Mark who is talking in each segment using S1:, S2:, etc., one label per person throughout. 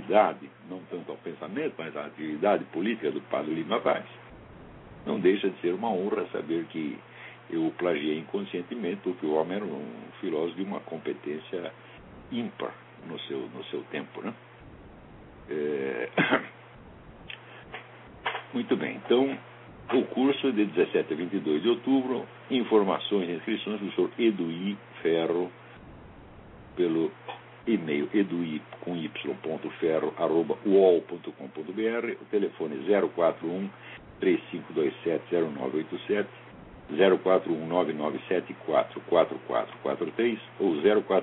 S1: atividade, não tanto ao pensamento, mas à atividade política do padre Lima Vaz, não deixa de ser uma honra saber que eu o plagiei inconscientemente, porque o homem era um filósofo de uma competência ímpar no seu tempo, né? Muito bem, então o curso é de 17 a 22 de outubro, informações e inscrições do Sr. Eduí Ferro, pelo e-mail eduí.ferro@uol.com.br, o telefone 041-3527-0987, 041-9974-4443 ou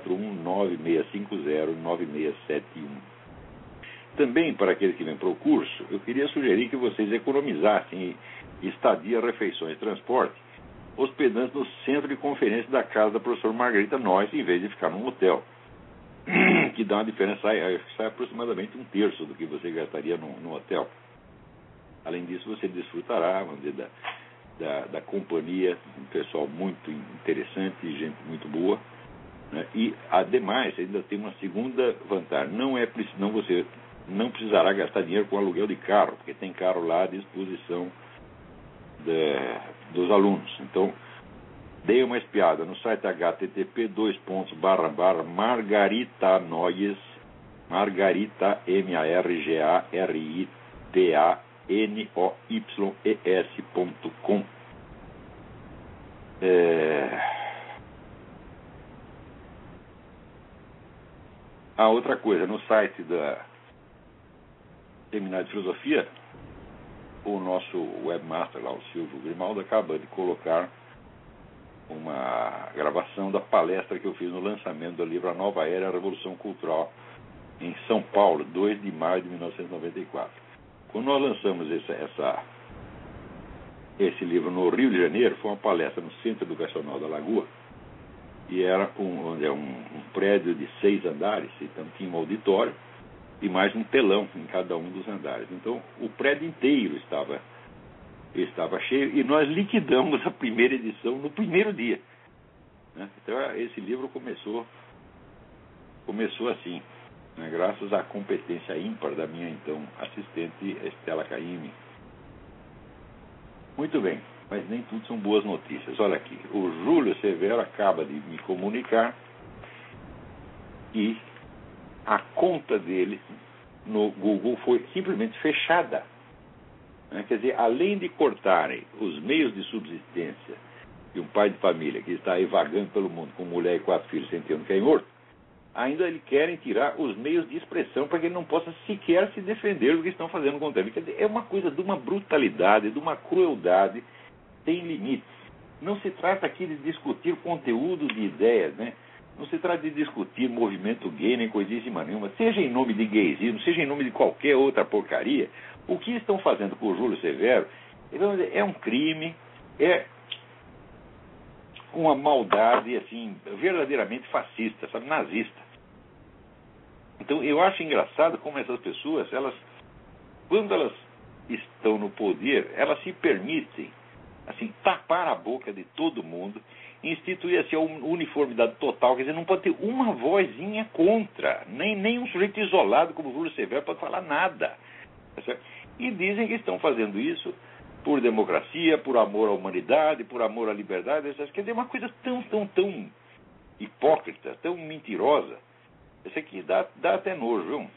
S1: 041-9650-9671. Também, para aqueles que vêm para o curso, eu queria sugerir que vocês economizassem estadia, refeições e transporte, hospedando no centro de conferência da casa da professora Margarita Noyes, em vez de ficar num hotel, que dá uma diferença, sai aproximadamente um terço do que você gastaria num hotel. Além disso, você desfrutará, vamos dizer, da companhia, um pessoal muito interessante, gente muito boa, né? E, ademais, ainda tem uma segunda vantagem, você não precisará gastar dinheiro com aluguel de carro, porque tem carro lá à disposição dos alunos. Então, dê uma espiada no site http://margaritanoyes, Margarita, margaritanoyes.com. A outra coisa, no site da Seminário de Filosofia, o nosso webmaster lá, o Silvio Grimaldo, acaba de colocar uma gravação da palestra que eu fiz no lançamento do livro A Nova Era, a Revolução Cultural, em São Paulo, 2 de maio de 1994. Quando nós lançamos esse livro no Rio de Janeiro, foi uma palestra no Centro Educacional da Lagoa, e era um prédio de 6 andares, então tinha um auditório e mais um telão em cada um dos andares. Então, o prédio inteiro estava cheio, e nós liquidamos a primeira edição no primeiro dia, né? Então, esse livro começou assim, né? Graças à competência ímpar da minha, então, assistente Estela Caymmi. Muito bem, mas nem tudo são boas notícias. Olha aqui, o Júlio Severo acaba de me comunicar que a conta dele no Google foi simplesmente fechada. Quer dizer, além de cortarem os meios de subsistência de um pai de família que está aí vagando pelo mundo com mulher e 4 filhos sem ter um quem morto, ainda eles querem tirar os meios de expressão para que ele não possa sequer se defender do que estão fazendo contra ele. Quer dizer, é uma coisa de uma brutalidade, de uma crueldade sem limites. Não se trata aqui de discutir conteúdo de ideias, né? Não se trata de discutir movimento gay nem coisíssima nenhuma, seja em nome de gaysismo, seja em nome de qualquer outra porcaria. O que estão fazendo com o Júlio Severo é um crime, é uma maldade assim, verdadeiramente fascista, sabe, nazista. Então eu acho engraçado como essas pessoas, quando elas estão no poder, elas se permitem assim, tapar a boca de todo mundo, instituir assim, a uniformidade total, quer dizer, não pode ter uma vozinha contra, nem um sujeito isolado como o Júlio Severo pode falar nada. Tá certo? E dizem que estão fazendo isso por democracia, por amor à humanidade, por amor à liberdade, quer dizer, uma coisa tão hipócrita, tão mentirosa. Isso aqui dá até nojo, viu?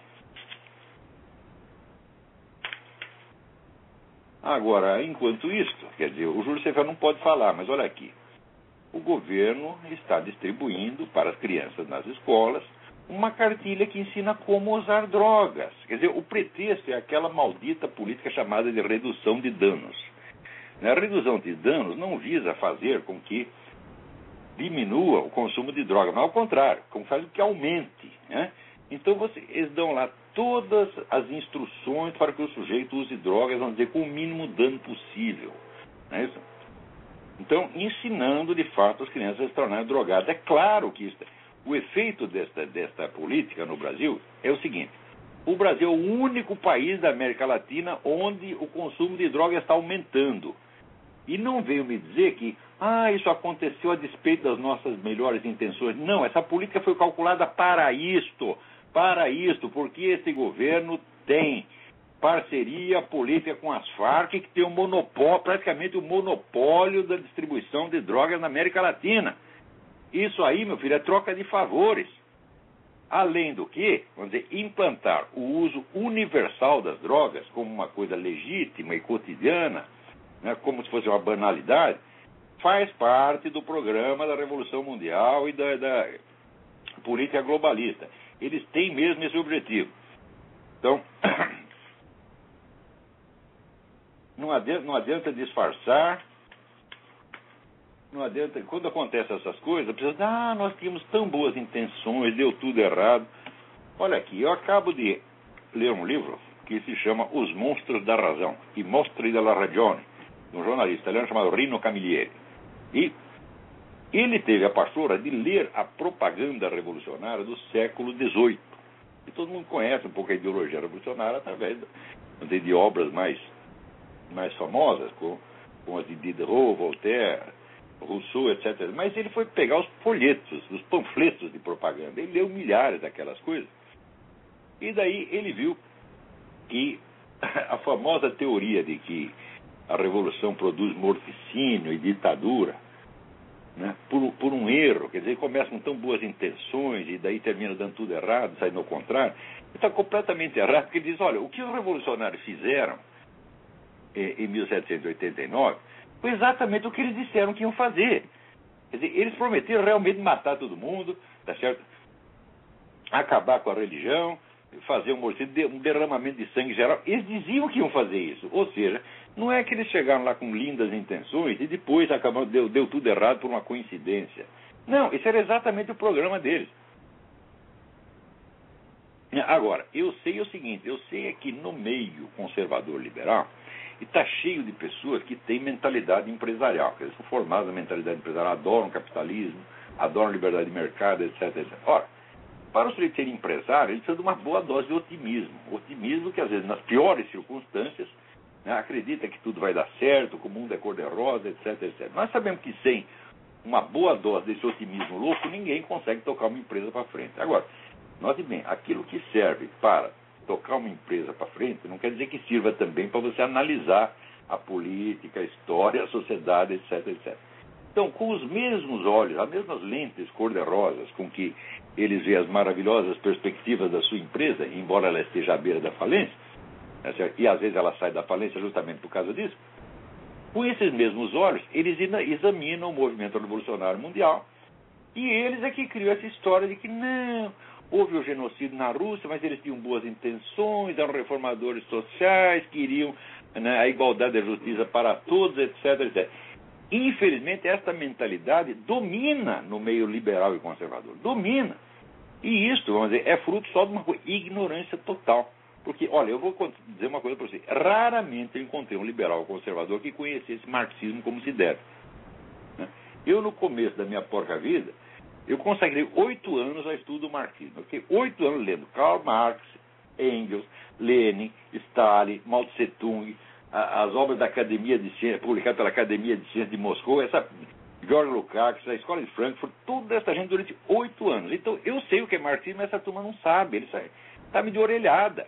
S1: Agora, enquanto isso, quer dizer, o Júlio Severo não pode falar, mas olha aqui, o governo está distribuindo para as crianças nas escolas uma cartilha que ensina como usar drogas. Quer dizer, o pretexto é aquela maldita política chamada de redução de danos. A redução de danos não visa fazer com que diminua o consumo de drogas, mas ao contrário, como faz com que aumente, né? Então eles dão lá todas as instruções para que o sujeito use drogas, vamos dizer, com o mínimo dano possível, não é isso? Então, ensinando de fato as crianças a se tornarem drogadas. É claro que o efeito desta política no Brasil é o seguinte: o Brasil é o único país da América Latina onde o consumo de drogas está aumentando. E não veio me dizer que isso aconteceu a despeito das nossas melhores intenções. Não, essa política foi calculada para isto, para isto, porque este governo tem parceria política com as Farc, que tem um monopólio, praticamente o monopólio da distribuição de drogas na América Latina. Isso aí, meu filho, é troca de favores. Além do que, vamos dizer, implantar o uso universal das drogas como uma coisa legítima e cotidiana, né, como se fosse uma banalidade, faz parte do programa da Revolução Mundial e da política globalista. Eles têm mesmo esse objetivo. Então, não adianta disfarçar, não adianta, quando acontecem essas coisas, precisa, nós tínhamos tão boas intenções, deu tudo errado. Olha aqui, eu acabo de ler um livro que se chama Os Monstros da Razão, I Mostri della Ragione, de um jornalista italiano chamado Rino Camilleri. E ele teve a pastora de ler a propaganda revolucionária do século XVIII. E todo mundo conhece um pouco a ideologia revolucionária através de obras mais famosas, como as de Diderot, Voltaire, Rousseau, etc. Mas ele foi pegar os folhetos, os panfletos de propaganda. Ele leu milhares daquelas coisas. E daí ele viu que a famosa teoria de que a revolução produz morticínio e ditadura, né, por um erro, quer dizer, começa com tão boas intenções e daí termina dando tudo errado, saindo ao contrário, está completamente errado, porque ele diz, olha, o que os revolucionários fizeram em 1789 foi exatamente o que eles disseram que iam fazer. Quer dizer, eles prometeram realmente matar todo mundo, tá certo? Acabar com a religião, fazer um derramamento de sangue geral. Eles diziam que iam fazer isso. Ou seja, não é que eles chegaram lá com lindas intenções e depois deu tudo errado por uma coincidência. Não, esse era exatamente o programa deles. Agora, eu sei o seguinte, eu sei que no meio conservador liberal está cheio de pessoas que têm mentalidade empresarial, que eles são formados na mentalidade empresarial, adoram capitalismo, adoram liberdade de mercado, etc, etc. Ora, para o sujeito ser empresário, ele precisa de uma boa dose de otimismo. Otimismo que, às vezes, nas piores circunstâncias, né, acredita que tudo vai dar certo, que o mundo é cor-de-rosa, etc, etc. Nós sabemos que sem uma boa dose desse otimismo louco, ninguém consegue tocar uma empresa para frente. Agora, note bem, aquilo que serve para tocar uma empresa para frente não quer dizer que sirva também para você analisar a política, a história, a sociedade, etc, etc. Então, com os mesmos olhos, as mesmas lentes cor-de-rosas com que eles veem as maravilhosas perspectivas da sua empresa, embora ela esteja à beira da falência, e às vezes ela sai da falência justamente por causa disso, com esses mesmos olhos, eles examinam o movimento revolucionário mundial, e eles é que criam essa história de que não, houve o genocídio na Rússia, mas eles tinham boas intenções, eram reformadores sociais, queriam, né, a igualdade e a justiça para todos, etc, etc. Infelizmente, esta mentalidade domina no meio liberal e conservador. Domina. E isto, vamos dizer, é fruto só de uma ignorância total. Porque, olha, eu vou dizer uma coisa para você. Raramente eu encontrei um liberal ou conservador que conhecesse marxismo como se deve. Eu, no começo da minha porca vida, eu consagrei 8 anos ao estudo do marxismo. Eu fiquei 8 anos lendo Karl Marx, Engels, Lenin, Stalin, Mao Tse Tung, as obras da Academia de Ciências, publicadas pela Academia de Ciências de Moscou, essa George Lukács, a Escola de Frankfurt, toda essa gente durante 8 anos. Então, eu sei o que é marxismo, mas essa turma não sabe, ele está me de orelhada.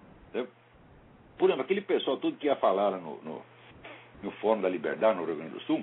S1: Por exemplo, aquele pessoal todo que ia falar no Fórum da Liberdade, no Rio Grande do Sul,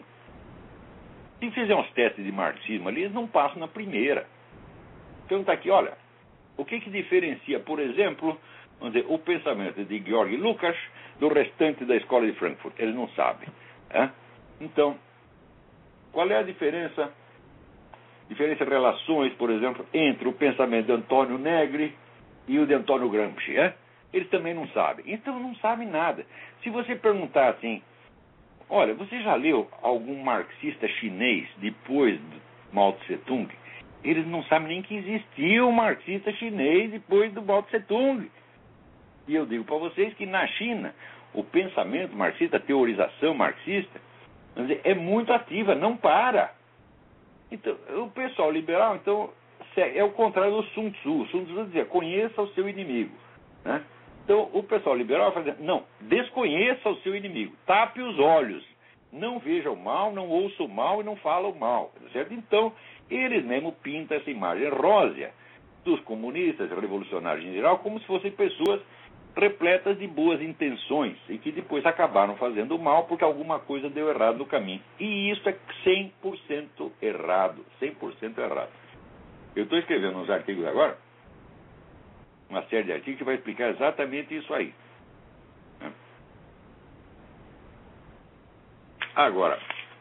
S1: se fizer uns testes de marxismo ali, eles não passam na primeira. Então está aqui, olha, o que diferencia, por exemplo, vamos dizer, o pensamento de Georg Lukács do restante da Escola de Frankfurt? Eles não sabem. Então, qual é a diferença de relações, por exemplo, entre o pensamento de Antônio Negri e o de Antônio Gramsci? Eles também não sabem. Então, não sabem nada. Se você perguntar assim, olha, você já leu algum marxista chinês depois de Mao Tse Tung? Eles não sabem nem que existia um marxista chinês depois do Mao Tse Tung. E eu digo para vocês que na China, o pensamento marxista, a teorização marxista, vamos dizer, é muito ativa, não para. Então, o pessoal liberal, então, é o contrário do Sun Tzu. O Sun Tzu dizia, conheça o seu inimigo. Né? Então, o pessoal liberal vai dizer, não, desconheça o seu inimigo, tape os olhos, não veja o mal, não ouça o mal e não fala o mal. Certo? Então, eles mesmo pintam essa imagem rósea dos comunistas, revolucionários em geral, como se fossem pessoas repletas de boas intenções e que depois acabaram fazendo mal porque alguma coisa deu errado no caminho. E isso é 100% errado, 100% errado. Eu estou escrevendo uns artigos agora, uma série de artigos que vai explicar exatamente isso aí. Agora,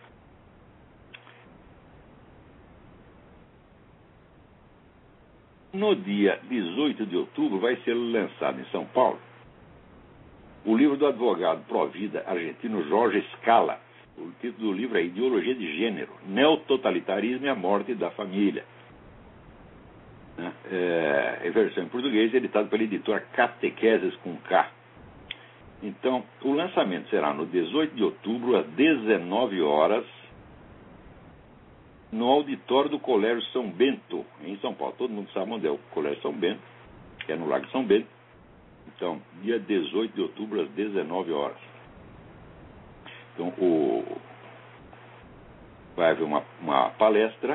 S1: no dia 18 de outubro vai ser lançado em São Paulo o livro do advogado pró-vida argentino Jorge Scala. O título do livro é Ideologia de Gênero, Neototalitarismo e a Morte da Família. Em versão em português, editado pela editora Catequeses com K. Então, o lançamento será no 18 de outubro, às 19 horas, no auditório do Colégio São Bento, em São Paulo. Todo mundo sabe onde é o Colégio São Bento, que é no Lago São Bento. Então, dia 18 de outubro, às 19 horas. Então, vai haver uma palestra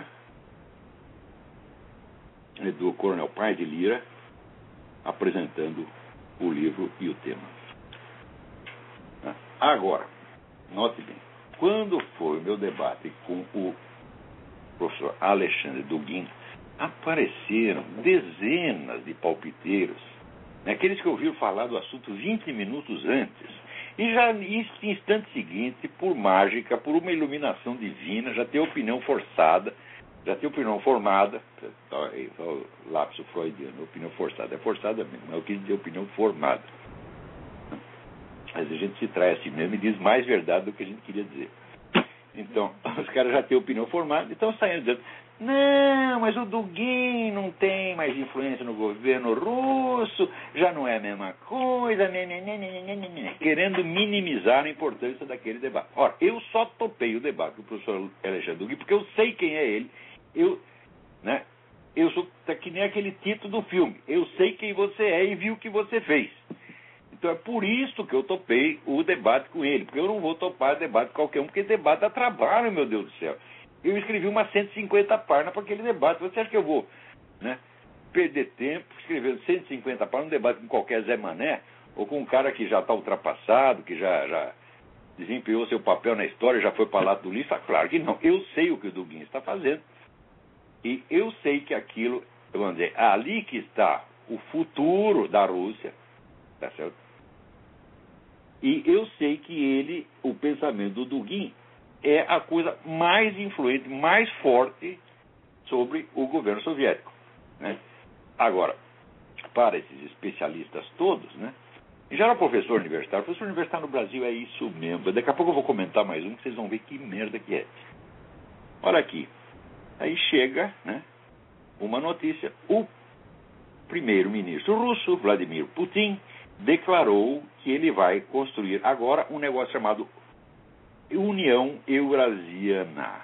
S1: do Coronel Paz de Lira, apresentando o livro e o tema. Agora, note bem, quando foi o meu debate com o professor Alexandre Duguin, apareceram dezenas de palpiteiros, aqueles que ouviram falar do assunto 20 minutos antes, e já no instante seguinte, por mágica, por uma iluminação divina, já tem opinião forçada, já tem opinião formada, lapso freudiano, opinião forçada, é forçada mesmo, mas eu quis dizer opinião formada. Mas a gente se trai a si mesmo e diz mais verdade do que a gente queria dizer. Então, os caras já têm opinião formada, então saindo dizendo, não, mas o Duguin não tem mais influência no governo russo, já não é a mesma coisa, querendo minimizar a importância daquele debate. Ora, eu só topei o debate com o professor Alexandre Duguin, porque eu sei quem é ele, eu sou que nem aquele título do filme, eu sei quem você é e vi o que você fez. Então é por isso que eu topei o debate com ele, porque eu não vou topar debate com qualquer um, porque debate dá trabalho, meu Deus do céu. Eu escrevi umas 150 páginas para aquele debate. Você acha que eu vou perder tempo escrevendo 150 páginas num debate com qualquer Zé Mané, ou com um cara que já está ultrapassado, que já desempenhou seu papel na história, já foi para lá do lixo? Claro que não. Eu sei o que o Duguin está fazendo. E eu sei que aquilo, vamos dizer, ali que está o futuro da Rússia, tá certo? E eu sei que o pensamento do Duguin é a coisa mais influente, mais forte sobre o governo soviético. Agora, para esses especialistas todos, já era professor universitário no Brasil é isso mesmo. Daqui a pouco eu vou comentar mais um, que vocês vão ver que merda que é. Olha aqui, aí chega uma notícia, o primeiro-ministro russo, Vladimir Putin, declarou que ele vai construir agora um negócio chamado União Eurasiana.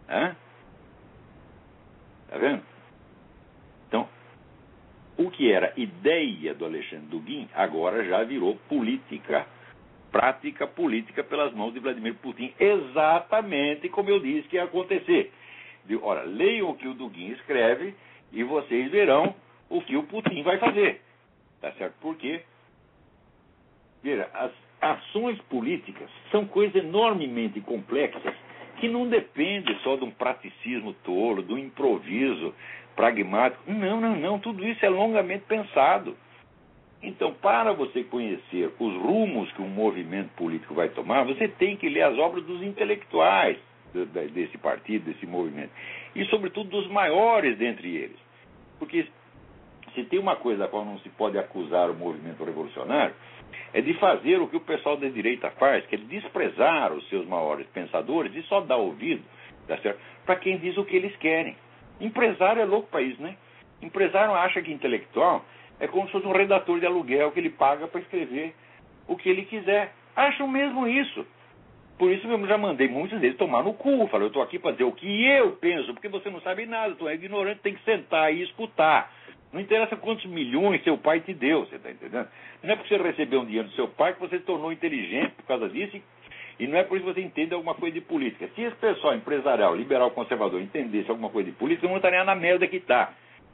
S1: Tá vendo? Então, o que era ideia do Alexandre Duguin agora já virou política, prática política pelas mãos de Vladimir Putin, exatamente como eu disse que ia acontecer. Ora, leiam o que o Duguin escreve e vocês verão o que o Putin vai fazer. Tá certo? Porque veja, as ações políticas são coisas enormemente complexas que não dependem só de um praticismo tolo, de um improviso pragmático. Não. Tudo isso é longamente pensado. Então, para você conhecer os rumos que um movimento político vai tomar, você tem que ler as obras dos intelectuais desse partido, desse movimento. E, sobretudo, dos maiores dentre eles. Porque se tem uma coisa a qual não se pode acusar o movimento revolucionário, é de fazer o que o pessoal da direita faz, que é desprezar os seus maiores pensadores e só dar ouvido, tá certo? Para quem diz o que eles querem. Empresário é louco para isso, Empresário acha que intelectual é como se fosse um redator de aluguel que ele paga para escrever o que ele quiser. Acham mesmo isso. Por isso eu já mandei muitos deles tomar no cu. Falei, eu estou aqui para dizer o que eu penso, porque você não sabe nada, tu é ignorante, tem que sentar e escutar. Não interessa quantos milhões seu pai te deu, você está entendendo? Não é porque você recebeu um dinheiro do seu pai que você se tornou inteligente por causa disso, e não é por isso que você entende alguma coisa de política. Se esse pessoal empresarial, liberal, conservador, entendesse alguma coisa de política, não estaria na merda que está.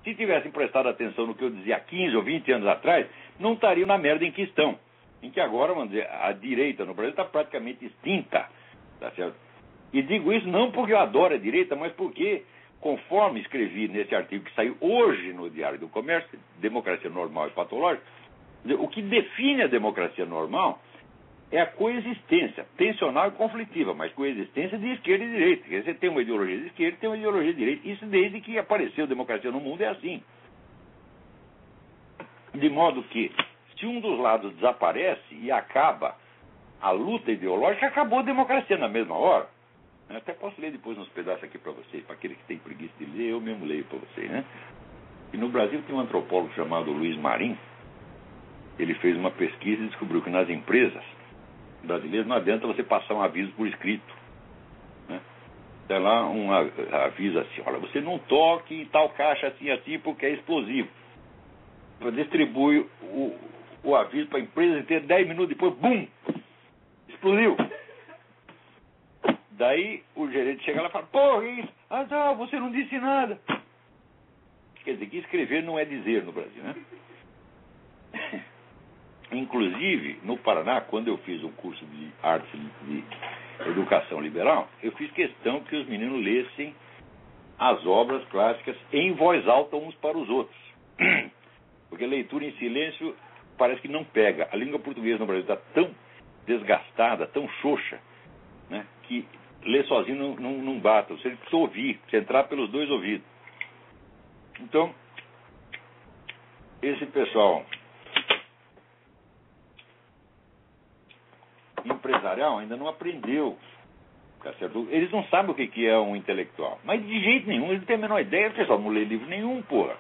S1: Se tivessem prestado atenção no que eu dizia há 15 ou 20 anos atrás, não estariam na merda em que estão. Em que agora, vamos dizer, a direita no Brasil está praticamente extinta. Tá certo? E digo isso não porque eu adoro a direita, mas porque, conforme escrevi nesse artigo que saiu hoje no Diário do Comércio, Democracia Normal e Patológica, o que define a democracia normal é a coexistência, tensional e conflitiva, mas coexistência de esquerda e direita. Quer dizer, você tem uma ideologia de esquerda e tem uma ideologia de direita. Isso desde que apareceu a democracia no mundo é assim. De modo que, se um dos lados desaparece e acaba a luta ideológica, acabou a democracia na mesma hora. Eu até posso ler depois uns pedaços aqui para vocês, para aquele que tem preguiça de ler, eu mesmo leio para vocês, né? E no Brasil tem um antropólogo chamado Luiz Marim. Ele fez uma pesquisa e descobriu que nas empresas brasileiras não adianta você passar um aviso por escrito, né? Tem lá um aviso assim: olha, você não toque em tal caixa assim assim porque é explosivo. Distribui o aviso para a empresa inteira, 10 minutos depois, bum! Explodiu. Daí o gerente chega lá e fala: porra, isso? Ah, não, você não disse nada. Quer dizer, que escrever não é dizer no Brasil, né? Inclusive, no Paraná, quando eu fiz um curso de arte de educação liberal, eu fiz questão que os meninos lessem as obras clássicas em voz alta uns para os outros. Porque leitura em silêncio parece que não pega. A língua portuguesa no Brasil está tão desgastada, tão xoxa, né, que ler sozinho não bata. Você precisa ouvir, precisa entrar pelos dois ouvidos. Então, esse pessoal empresarial ainda não aprendeu, tá certo? Eles não sabem o que é um intelectual. Mas de jeito nenhum, eles não têm a menor ideia. O pessoal não lê livro nenhum, porra.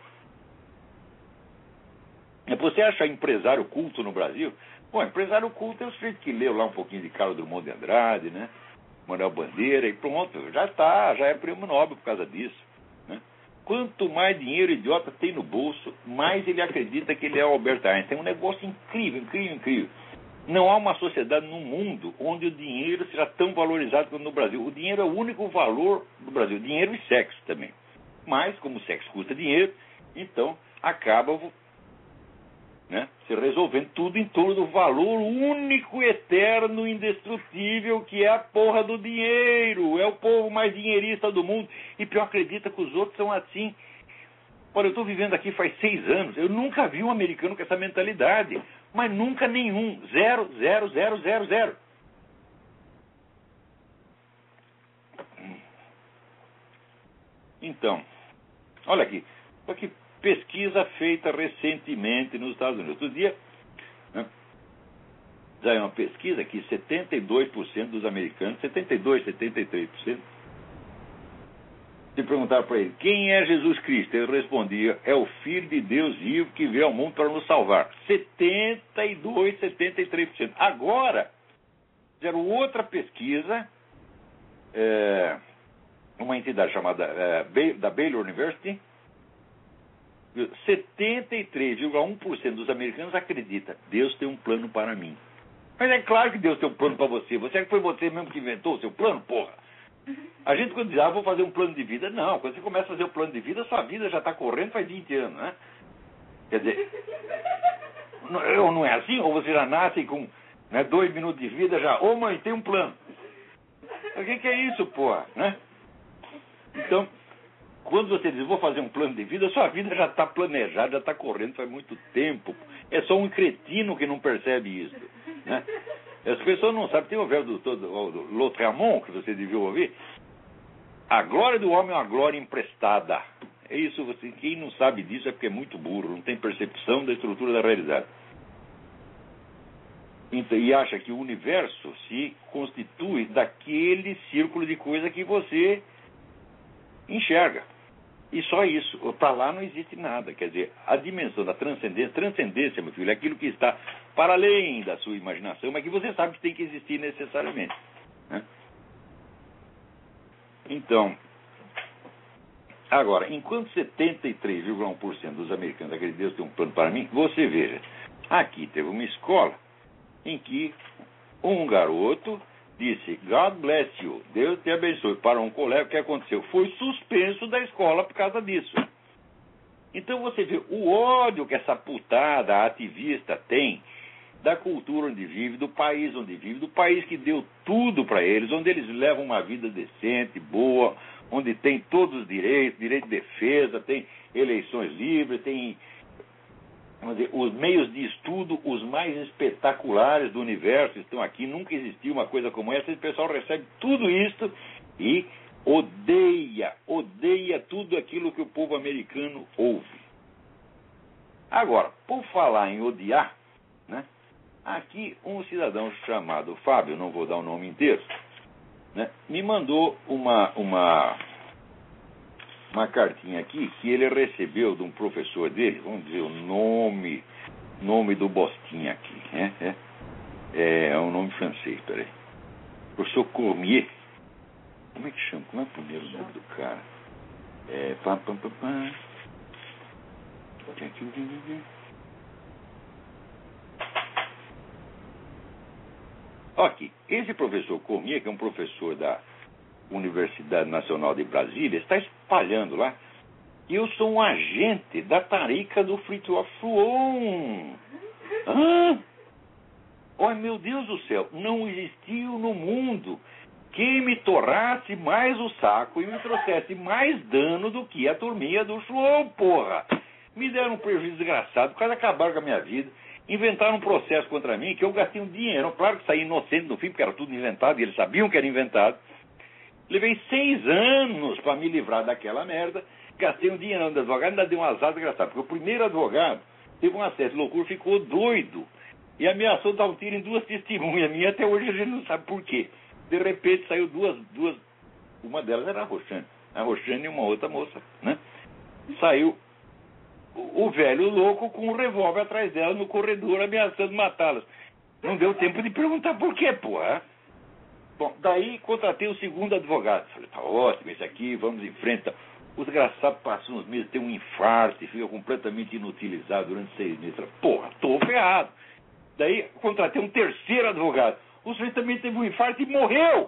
S1: Você acha empresário culto no Brasil? Bom, empresário culto é o sujeito que leu lá um pouquinho de Carlos Drummond de Andrade, né? Manuel Bandeira, e pronto, já é prêmio Nobel por causa disso, né? Quanto mais dinheiro o idiota tem no bolso, mais ele acredita que ele é Albert Einstein. É um negócio incrível, incrível, incrível. Não há uma sociedade no mundo onde o dinheiro seja tão valorizado quanto no Brasil. O dinheiro é o único valor do Brasil. Dinheiro e sexo também. Mas, como o sexo custa dinheiro, então acaba, né, se resolvendo tudo em torno do valor único, eterno, indestrutível, que é a porra do dinheiro. É o povo mais dinheirista do mundo. E pior, acredita que os outros são assim. Olha, eu estou vivendo aqui faz 6 anos. Eu nunca vi um americano com essa mentalidade. Mas nunca nenhum. 0, 0, 0, 0, 0. Então, olha aqui. Olha que pesquisa feita recentemente nos Estados Unidos. Outro dia, né, já é uma pesquisa que 72% dos americanos, 72%, 73%, se perguntaram para ele: quem é Jesus Cristo? Ele respondia: é o Filho de Deus vivo que veio ao mundo para nos salvar. 72%, 73%. Agora, fizeram outra pesquisa, uma entidade chamada da Baylor University. 73,1% dos americanos acredita: Deus tem um plano para mim. Mas é claro que Deus tem um plano para você. Você é que foi você mesmo que inventou o seu plano, porra? A gente, quando diz, vou fazer um plano de vida, não. Quando você começa a fazer o plano de vida, sua vida já está correndo faz 20 anos, né? Quer dizer, não é assim? Ou você já nasce com, né, 2 minutos de vida, já, ô mãe, tem um plano. O que é isso, porra, né? Então, quando você diz, vou fazer um plano de vida, sua vida já está planejada, já está correndo faz muito tempo. É só um cretino que não percebe isso, né? As pessoas não sabem. Tem o verbo do Lautréamont, que você devia ouvir: a glória do homem é uma glória emprestada. É isso. Quem não sabe disso é porque é muito burro, não tem percepção da estrutura da realidade. Então, e acha que o universo se constitui daquele círculo de coisa que você enxerga. E só isso. Para lá não existe nada. Quer dizer, a dimensão da transcendência, meu filho, é aquilo que está para além da sua imaginação, mas que você sabe que tem que existir necessariamente, né? Então, agora, enquanto 73,1% dos americanos acreditam que Deus tem um plano para mim, você veja, aqui teve uma escola em que um garoto disse: God bless you, Deus te abençoe, para um colega. O que aconteceu? Foi suspenso da escola por causa disso. Então você vê o ódio que essa putada ativista tem da cultura onde vive, do país onde vive, do país que deu tudo para eles, onde eles levam uma vida decente, boa, onde tem todos os direitos, direito de defesa, tem eleições livres, tem, vamos dizer, os meios de estudo, os mais espetaculares do universo estão aqui, nunca existiu uma coisa como essa, e o pessoal recebe tudo isso e odeia tudo aquilo que o povo americano ouve. Agora, por falar em odiar, né? Aqui um cidadão chamado Fábio, não vou dar o nome inteiro, né, me mandou uma cartinha aqui que ele recebeu de um professor dele, vamos dizer o nome do Bostinha aqui, né? É um nome francês, peraí. Professor Cormier. Como é que chama? Como é o primeiro nome do cara? Ok, esse professor Cormier, que é um professor da Universidade Nacional de Brasília, está espalhando lá que eu sou um agente da tarica do Fritjof Schuon. Olha, meu Deus do céu, não existiu no mundo quem me torrasse mais o saco e me trouxesse mais dano do que a turminha do Schuon, porra. Me deram um prejuízo desgraçado, quase acabaram com a minha vida. Inventaram um processo contra mim que eu gastei um dinheiro. Claro que saí inocente no fim, porque era tudo inventado, e eles sabiam que era inventado. Levei 6 anos para me livrar daquela merda. Gastei um dinheiro de advogado, ainda dei um azar desgraçado. Porque o primeiro advogado teve um acesso de loucura, ficou doido. E ameaçou dar um tiro em 2 testemunhas minhas. Até hoje a gente não sabe por quê. De repente saiu duas. Uma delas era a Roxane. A Roxane e uma outra moça, né? Saiu o velho louco com um revólver atrás dela no corredor, ameaçando matá-las. Não deu tempo de perguntar por quê, porra. Bom, daí contratei o segundo advogado. Falei, tá ótimo, esse aqui, vamos em frente. O desgraçado passa uns meses, tem um infarto e fica completamente inutilizado durante 6 meses. Falei, porra, tô ferrado. Daí contratei um terceiro advogado. O sujeito também teve um infarto e morreu.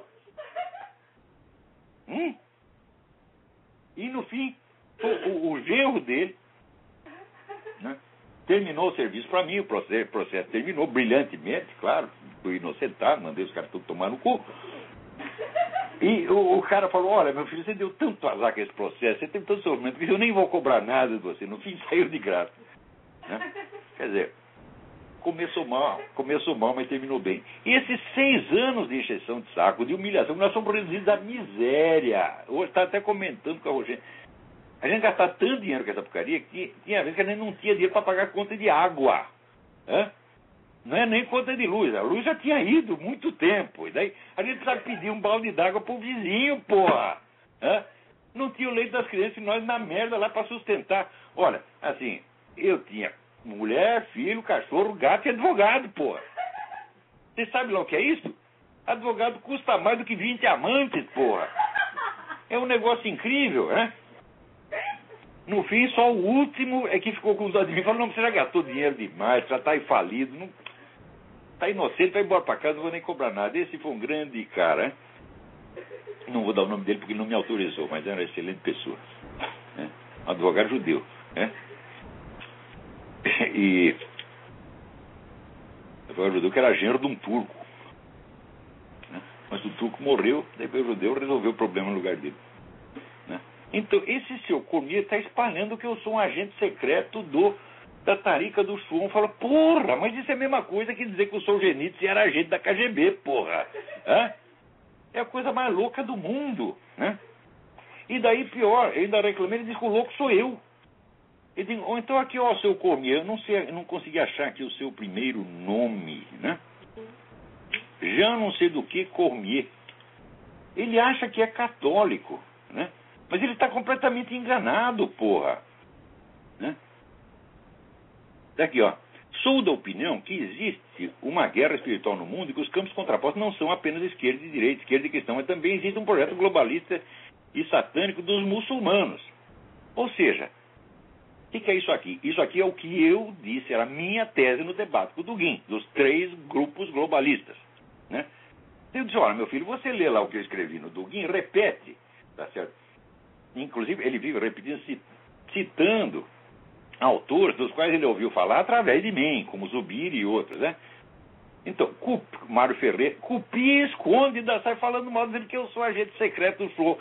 S1: E no fim, o genro dele, né, terminou o serviço para mim, o processo terminou brilhantemente, claro, fui inocentado, mandei os caras todos tomar no cu. E o cara falou, olha, meu filho, você deu tanto azar com esse processo, você teve tanto sofrimento, que eu nem vou cobrar nada de você. No fim, saiu de graça. Né? Quer dizer, começou mal, mas terminou bem. E esses 6 anos de encheção de saco, de humilhação, nós somos reduzidos à miséria. Hoje está até comentando com a Rogério. A gente gastava tanto dinheiro com essa porcaria que tinha vezes que a gente não tinha dinheiro para pagar conta de água. Não é nem conta de luz. A luz já tinha ido muito tempo. E daí a gente precisava pedir um balde d'água pro vizinho, porra. Não tinha o leite das crianças e nós na merda lá para sustentar. Olha, assim, eu tinha mulher, filho, cachorro, gato e advogado, porra. Você sabe lá o que é isso? Advogado custa mais do que 20 amantes, porra. É um negócio incrível, né? No fim, só o último é que ficou com dó de mim. Falou, não, você já gastou dinheiro demais, já está aí falido, não, está inocente, vai embora para casa, não vou nem cobrar nada. Esse foi um grande cara, hein? Não vou dar o nome dele porque ele não me autorizou, mas era uma excelente pessoa. Né? Um advogado judeu. Né? E o advogado judeu que era genro de um turco. Né? Mas o turco morreu, depois o judeu resolveu o problema no lugar dele. Né? Então, esse seu Cormier está espalhando que eu sou um agente secreto da tarica do Schuon. Fala, porra, mas isso é a mesma coisa que dizer que o Solzhenitsyn era agente da KGB, porra. É a coisa mais louca do mundo, né? E daí, pior, eu ainda reclamei, ele diz que o louco sou eu. Ele diz, então aqui, ó, seu Cormier, eu não consegui achar aqui o seu primeiro nome, né? Já não sei do que Cormier. Ele acha que é católico, né? Mas ele está completamente enganado, porra. Né? Daqui, ó. Sou da opinião que existe uma guerra espiritual no mundo e que os campos contrapostos não são apenas esquerda e direita, esquerda e cristão, mas também existe um projeto globalista e satânico dos muçulmanos. Ou seja, o que é isso aqui? Isso aqui é o que eu disse, era a minha tese no debate com o Dugin, dos 3 grupos globalistas. Né? Eu disse, olha, meu filho, você lê lá o que eu escrevi no Dugin, repete, tá certo? Inclusive, ele vive repetindo, citando autores dos quais ele ouviu falar através de mim, como Zubiri e outros, né? Então, Mário Ferreira, copia e esconde, sai falando mal, dizendo que eu sou agente secreto do Flow.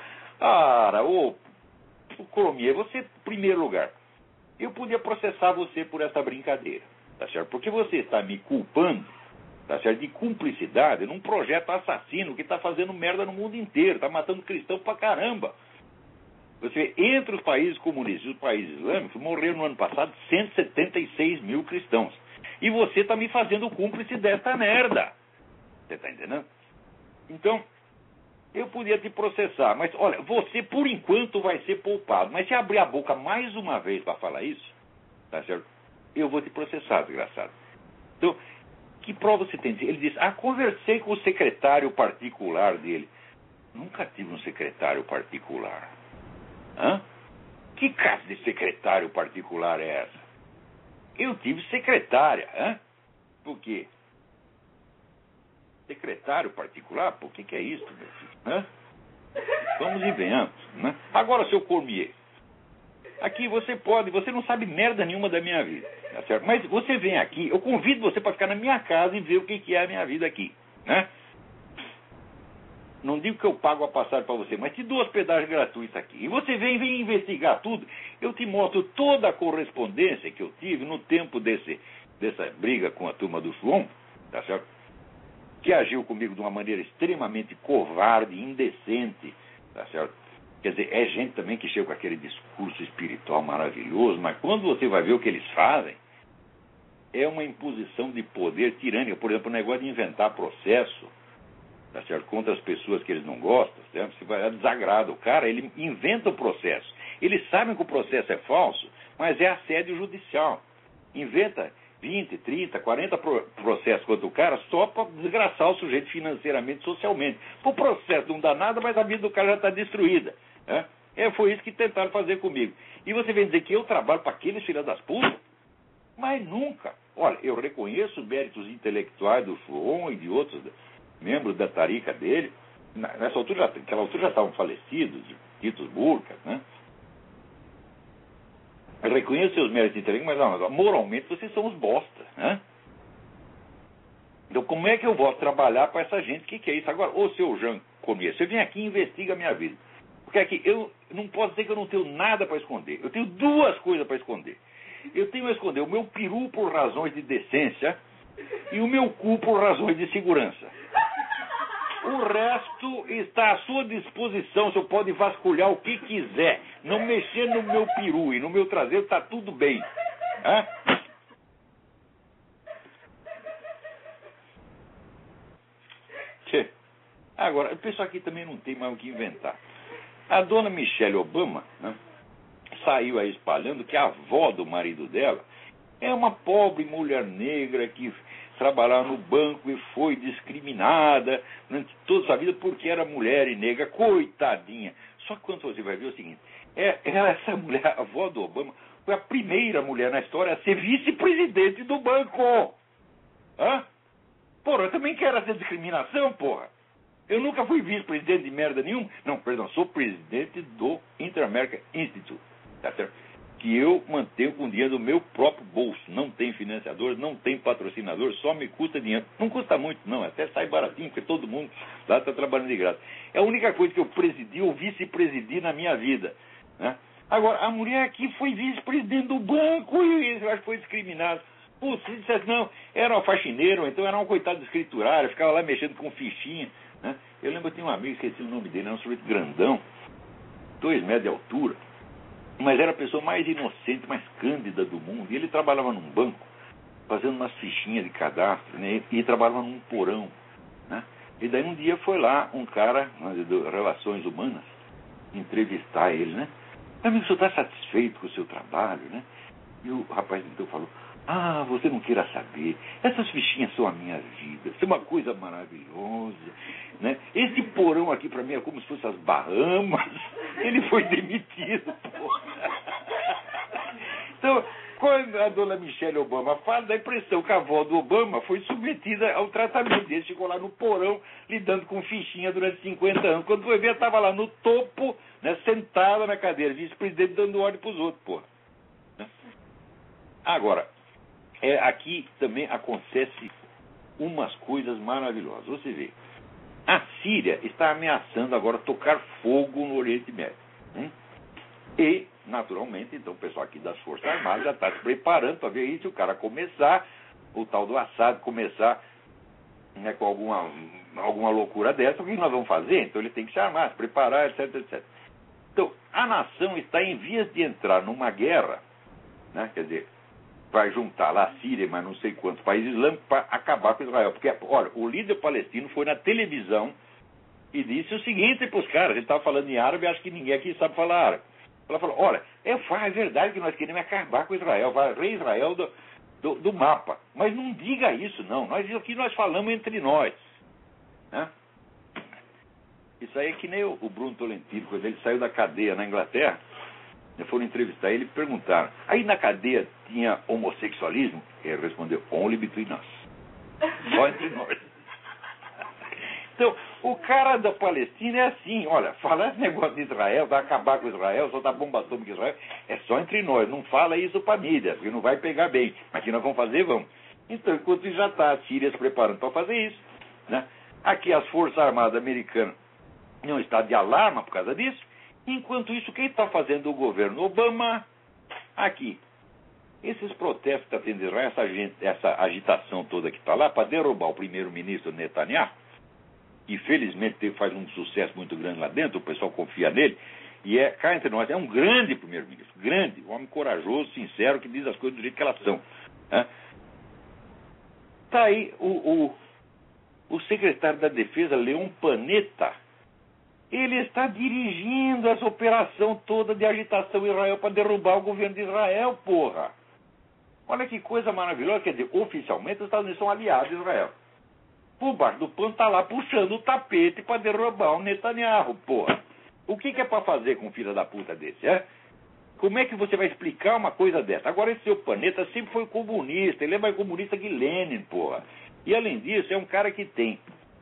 S1: Colomier, você, em primeiro lugar, eu podia processar você por essa brincadeira, tá certo? Porque você está me culpando, tá certo, de cumplicidade num projeto assassino que está fazendo merda no mundo inteiro, está matando cristão pra caramba. Você vê, entre os países comunistas e os países islâmicos, morreram no ano passado 176 mil cristãos. E você está me fazendo cúmplice desta merda. Você está entendendo? Então, eu podia te processar, mas olha, você por enquanto vai ser poupado. Mas se abrir a boca mais uma vez para falar isso, tá certo? Eu vou te processar, desgraçado. Então, que prova você tem? Ele diz, conversei com o secretário particular dele. Nunca tive um secretário particular. Hã? Que caso de secretário particular é essa? Eu tive secretária, hã? Por quê? Secretário particular? Por que é isso, meu filho? Hã? Vamos e venhamos, né? Agora, seu Cormier, aqui você não sabe merda nenhuma da minha vida, tá certo? Mas você vem aqui, eu convido você para ficar na minha casa e ver o que é a minha vida aqui, né? Não digo que eu pago a passagem para você, mas te dou hospedagem gratuita aqui. E você vem investigar tudo. Eu te mostro toda a correspondência que eu tive no tempo dessa briga com a turma do João, tá certo? Que agiu comigo de uma maneira extremamente covarde, indecente, tá certo? Quer dizer, é gente também que chega com aquele discurso espiritual maravilhoso, mas quando você vai ver o que eles fazem, é uma imposição de poder tirânica. Por exemplo, o negócio de inventar processo, tá certo? Contra as pessoas que eles não gostam, certo? Você vai desagrada o cara, ele inventa o processo. Eles sabem que o processo é falso, mas é assédio judicial. Inventa 20, 30, 40 processos contra o cara só para desgraçar o sujeito financeiramente, socialmente. O processo não dá nada, mas a vida do cara já está destruída. Né? Foi isso que tentaram fazer comigo. E você vem dizer que eu trabalho para aqueles filhos das putas? Mas nunca. Olha, eu reconheço méritos intelectuais do João e de outros membros da tarica dele. Naquela altura já estavam falecidos, Titus Burka, né? Eu reconheço seus méritos intelectuais, mas moralmente vocês são os bosta, né? Então como é que eu vou trabalhar para essa gente? O que é isso? Agora, ô seu Jean Cormier, você vem aqui e investiga a minha vida. Porque aqui, eu não posso dizer que eu não tenho nada para esconder. Eu tenho duas coisas para esconder. Eu tenho a esconder o meu peru por razões de decência e o meu cu por razões de segurança. O resto está à sua disposição, o senhor pode vasculhar o que quiser. Não mexer no meu peru e no meu traseiro, está tudo bem. Hã? Agora, o pessoal aqui também não tem mais o que inventar. A dona Michelle Obama, né, saiu aí espalhando que a avó do marido dela é uma pobre mulher negra que trabalhava no banco e foi discriminada durante toda a sua vida porque era mulher e negra, coitadinha. Só que quando você vai ver o seguinte, essa mulher, a avó do Obama, foi a primeira mulher na história a ser vice-presidente do banco. Hã? Porra, eu também quero essa discriminação, porra. Eu nunca fui vice-presidente de merda nenhuma. Não, perdão, sou presidente do Inter-American Institute, tá certo? Que eu mantenho com dinheiro do meu próprio bolso. Não tem financiador, não tem patrocinador, só me custa dinheiro. Não custa muito, não, até sai baratinho, porque todo mundo lá está trabalhando de graça. É a única coisa que eu presidi ou vice-presidi na minha vida, né? Agora, a mulher aqui foi vice-presidente do banco e eu acho que foi discriminada. Putz, se dissesse, não, era uma faxineira, ou então era um coitado de escriturário, ficava lá mexendo com fichinha, né? Eu lembro que eu tinha um amigo, esqueci o nome dele, era um sujeito grandão, 2 metros de altura, mas era a pessoa mais inocente, mais cândida do mundo. E ele trabalhava num banco, fazendo umas fichinhas de cadastro, né? E trabalhava num porão, né? E daí um dia foi lá um cara de relações humanas entrevistar ele, né? Amigo, o senhor está satisfeito com o seu trabalho, né? E o rapaz então falou, você não queira saber, essas fichinhas são a minha vida, isso é uma coisa maravilhosa, né? Esse porão aqui para mim é como se fosse as Bahamas. Ele foi demitido, porra. Então, quando a dona Michelle Obama fala, dá a impressão que a avó do Obama foi submetida ao tratamento dele, ficou lá no porão lidando com fichinha durante 50 anos. Quando foi ver, estava lá no topo, né, sentada na cadeira, vice-presidente dando ordem para os outros, porra. Agora, aqui também acontece umas coisas maravilhosas. Você vê, a Síria está ameaçando agora tocar fogo no Oriente Médio. E, naturalmente, então o pessoal aqui das Forças Armadas já está se preparando para ver isso, o cara começar, o tal do Assad começar, né, com alguma loucura dessa, o que nós vamos fazer? Então ele tem que se armar, se preparar, etc, etc. Então, a nação está em vias de entrar numa guerra, né, quer dizer, vai juntar lá a Síria, mas não sei quantos países islâmicos para acabar com Israel. Porque, olha, o líder palestino foi na televisão e disse o seguinte para os caras, ele estava falando em árabe, acho que ninguém aqui sabe falar árabe. Ela falou, olha, é verdade que nós queremos acabar com Israel, varrer Israel do mapa. Mas não diga isso, não. Aqui nós falamos entre nós. Né? Isso aí é que nem o Bruno Tolentino, quando ele saiu da cadeia na Inglaterra, foram entrevistar ele e perguntaram, aí na cadeia tinha homossexualismo? Ele respondeu, only between us. Só entre nós. Então, o cara da Palestina é assim, olha, falar esse negócio de Israel, vai acabar com Israel, soltar bomba atômica em Israel, é só entre nós, não fala isso para a mídia, porque não vai pegar bem. Mas que nós vamos fazer, vamos. Então, enquanto já está a Síria se preparando para fazer isso, né? Aqui as Forças Armadas Americanas não estão de alarma por causa disso. Enquanto isso, quem está fazendo o governo Obama? Aqui. Esses protestos que está tendo em Israel, essa agitação toda que está lá, para derrubar o primeiro-ministro Netanyahu, que felizmente faz um sucesso muito grande lá dentro, o pessoal confia nele, e cá entre nós, é um grande primeiro-ministro, grande, um homem corajoso, sincero, que diz as coisas do jeito que elas são. Está aí o secretário da Defesa, Leon Panetta, ele está dirigindo essa operação toda de agitação em Israel para derrubar o governo de Israel, porra. Olha que coisa maravilhosa, quer dizer, oficialmente os Estados Unidos são aliados de Israel. Por baixo do pano está lá puxando o tapete para derrubar o Netanyahu, porra. O que é para fazer com um filho da puta desse, é? Como é que você vai explicar uma coisa dessa? Agora, esse seu Panetta sempre foi comunista, ele é mais comunista que Lenin, porra. E além disso, é um cara que tem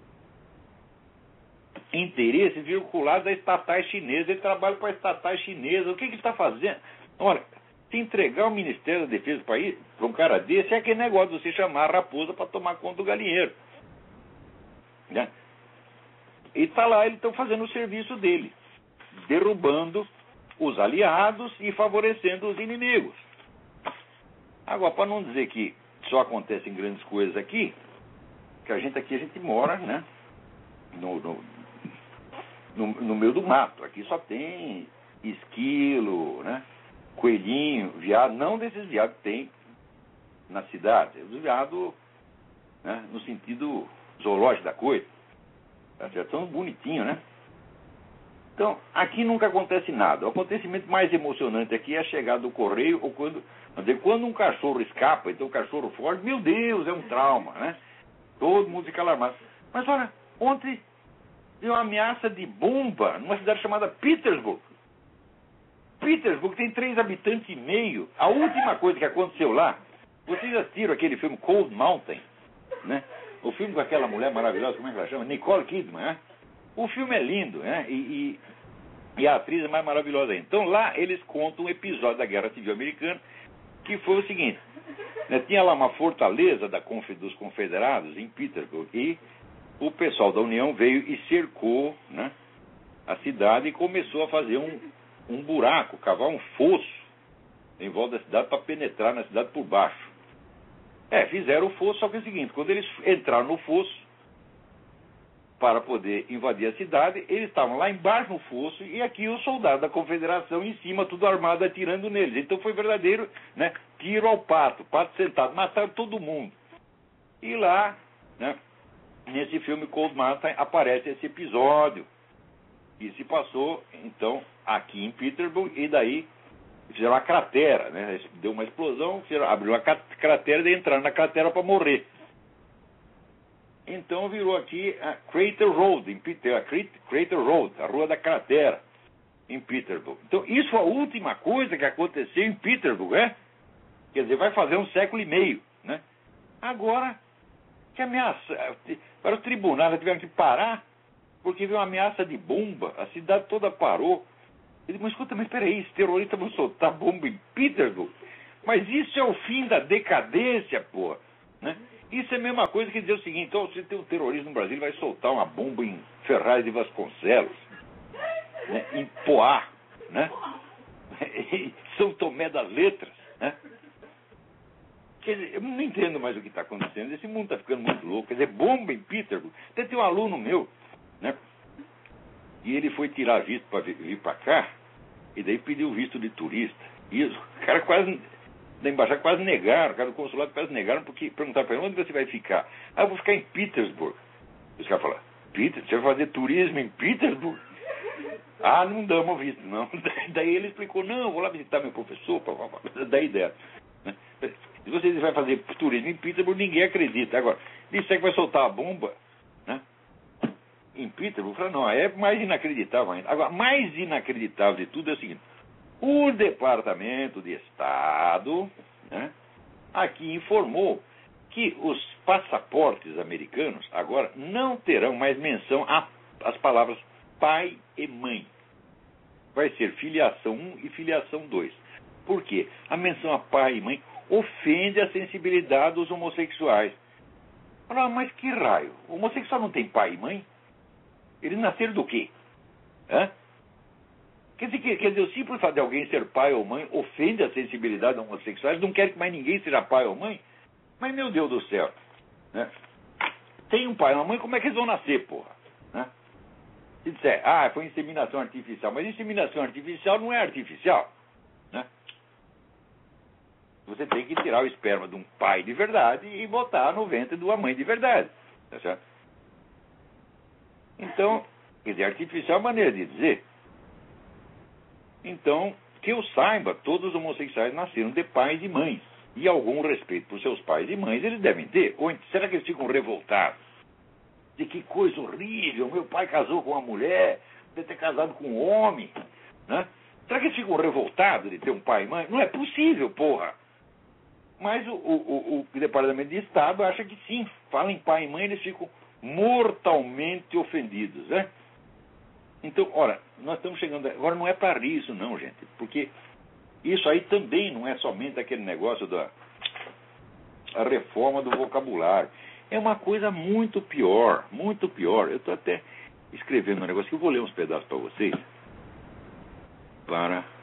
S1: interesses vinculados a estatais chinesas, ele trabalha para estatais chinesas, o que ele está fazendo? Olha, se entregar o Ministério da Defesa do país para um cara desse, é aquele negócio de você chamar a raposa para tomar conta do galinheiro. Né? E está lá, eles estão fazendo o serviço dele, derrubando os aliados e favorecendo os inimigos. Agora, para não dizer que só acontecem grandes coisas aqui, que a gente mora, né, no meio do mato. Aqui só tem esquilo, né, coelhinho, viado, não desses viados que tem na cidade, é dos viados, né, no sentido zoológico da coisa. Tá certo? Tão bonitinho, né? Então, aqui nunca acontece nada. O acontecimento mais emocionante aqui é a chegada do correio, ou quando um cachorro escapa, então o cachorro foge, meu Deus, é um trauma, né? Todo mundo fica alarmado. Mas olha, ontem deu uma ameaça de bomba numa cidade chamada Petersburg. Petersburg tem 3,5 habitantes. A última coisa que aconteceu lá, vocês assistiram aquele filme Cold Mountain, né? O filme com aquela mulher maravilhosa, como é que ela chama? Nicole Kidman, né? O filme é lindo, né? E a atriz é mais maravilhosa ainda. Então lá eles contam um episódio da Guerra Civil Americana, que foi o seguinte, né? Tinha lá uma fortaleza dos confederados em Petersburg, e o pessoal da União veio e cercou, né, a cidade e começou a fazer um buraco, cavar um fosso em volta da cidade para penetrar na cidade por baixo. Fizeram o fosso, só que é o seguinte, quando eles entraram no fosso para poder invadir a cidade, eles estavam lá embaixo no fosso e aqui os soldados da Confederação em cima, tudo armado, atirando neles. Então foi verdadeiro, né, tiro ao pato sentado, mataram todo mundo. E lá, né, nesse filme Cold Mountain aparece esse episódio que se passou, então, aqui em Petersburg, e daí fizeram uma cratera, né? Deu uma explosão, abriu uma cratera e entraram na cratera para morrer. Então virou aqui a Crater Road, Crater Road, a Rua da Cratera, em Petersburg. Então isso foi a última coisa que aconteceu em Petersburg, né? Quer dizer, vai fazer 1,5 séculos, né? Agora, que ameaça, para o tribunal tiveram que parar, porque veio uma ameaça de bomba, a cidade toda parou. Ele disse, mas escuta, mas peraí, esse terrorista vai soltar bomba em Petersburg? Mas isso é o fim da decadência, pô. Né? Isso é a mesma coisa que dizer o seguinte: então, você tem um terrorista no Brasil, ele vai soltar uma bomba em Ferraz de Vasconcelos, né? Em Poá, né? Em São Tomé das Letras, né? Quer dizer, eu não entendo mais o que está acontecendo. Esse mundo está ficando muito louco. Quer dizer, bomba em Petersburg. Até tem um aluno meu, né? E ele foi tirar visto para vir para cá, e daí pediu visto de turista. E o cara quase, da embaixada quase negaram, o cara do consulado quase negaram, porque perguntaram para ele: onde você vai ficar? Ah, eu vou ficar em Petersburg. Os caras falaram: Peter, você vai fazer turismo em Petersburg? Ah, não damos visto, não. Daí ele explicou: não, vou lá visitar meu professor, daí ideia. Né? Se você vai fazer turismo em Petersburg, ninguém acredita. Agora, disser que vai soltar a bomba, né? Em Petersburg, falei: não, é mais inacreditável ainda. Agora, mais inacreditável de tudo é o seguinte: o Departamento de Estado, né, aqui informou que os passaportes americanos agora não terão mais menção às palavras pai e mãe. Vai ser filiação 1 e filiação 2. Por quê? A menção a pai e mãe ofende a sensibilidade dos homossexuais. Ah, mas que raio? O homossexual não tem pai e mãe? Eles nasceram do quê? Hã? Quer dizer, o simples fato de alguém ser pai ou mãe ofende a sensibilidade dos homossexuais, não quer que mais ninguém seja pai ou mãe? Mas, meu Deus do céu, né? Tem um pai e uma mãe, como é que eles vão nascer, porra? Né? Se disser: ah, foi inseminação artificial. Mas inseminação artificial não é artificial, né? Você tem que tirar o esperma de um pai de verdade e botar no ventre de uma mãe de verdade, tá certo? Então, quer dizer, artificial é a maneira de dizer. Então, que eu saiba, todos os homossexuais nasceram de pais e mães. E algum respeito por seus pais e mães eles devem ter. Ou será que eles ficam revoltados? De que coisa horrível, meu pai casou com uma mulher, deve ter casado com um homem, né? Será que eles ficam revoltados de ter um pai e mãe? Não é possível, porra. Mas o Departamento de Estado acha que sim. Fala em pai e mãe, eles ficam mortalmente ofendidos, né? Então, ora, nós estamos chegando... Agora não é para rir isso não, gente. Porque isso aí também não é somente aquele negócio da a reforma do vocabulário. É uma coisa muito pior, muito pior. Eu estou até escrevendo um negócio que eu vou ler uns pedaços para vocês. Para